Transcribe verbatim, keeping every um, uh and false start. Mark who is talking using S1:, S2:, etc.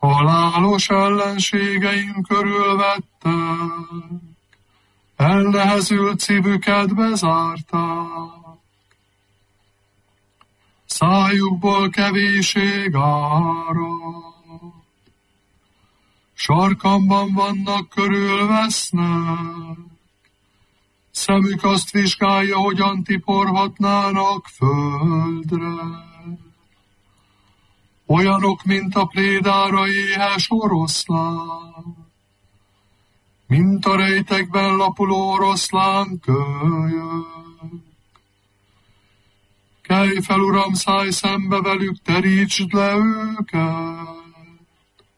S1: Halálos ellenségeim körülvettek, elnehezült szívüket bezárták. Szájukból kevéség árad, sarkamban vannak, körülvesznek, szemük azt vizsgálja, hogyan tiporhatnának földre. Olyanok, mint a plédára éhes oroszlán, mint a rejtekben lapuló oroszlán kölyök. Kelj fel, Uram, szállj szembe velük, terítsd le őket,